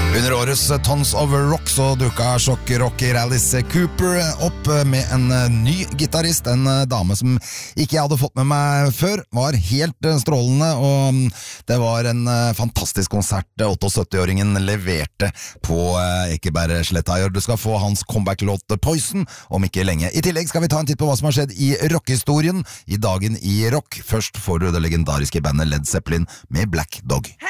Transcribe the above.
Under årets Tons of Rock så dukket sjokkrocker Alice Cooper opp med en ny gitarist, en dame som ikke jeg hadde fått med meg før, var helt strålende, og det var en fantastisk konsert 78-åringen leverte på Ekebergsletta. Du skal få hans comeback-låt Poison om ikke lenge. I tillegg skal vi ta en titt på hva som har skjedd i rockhistorien i dagen i rock. Først får du det legendariske bandet Led Zeppelin med Black Dog.